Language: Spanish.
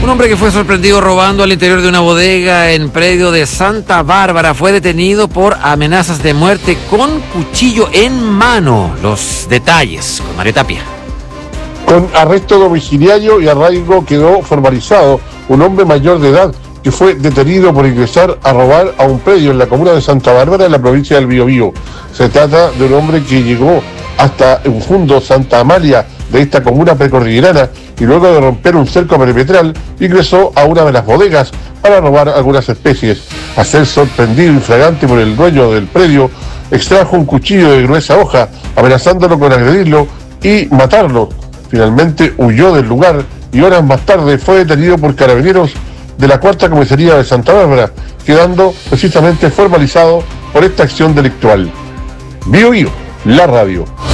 Un hombre que fue sorprendido robando al interior de una bodega en predio de Santa Bárbara fue detenido por amenazas de muerte con cuchillo en mano. Los detalles con Mario Tapia. Con arresto domiciliario y arraigo quedó formalizado un hombre mayor de edad que fue detenido por ingresar a robar a un predio en la comuna de Santa Bárbara, en la provincia del Biobío. Se trata de un hombre que llegó hasta un fondo Santa Amalia de esta comuna precordillerana y luego de romper un cerco perimetral ingresó a una de las bodegas para robar algunas especies. Al ser sorprendido infragante por el dueño del predio, extrajo un cuchillo de gruesa hoja, amenazándolo con agredirlo y matarlo. Finalmente huyó del lugar y horas más tarde fue detenido por carabineros de la Cuarta Comisaría de Santa Bárbara, quedando precisamente formalizado por esta acción delictual. Biobío, la radio.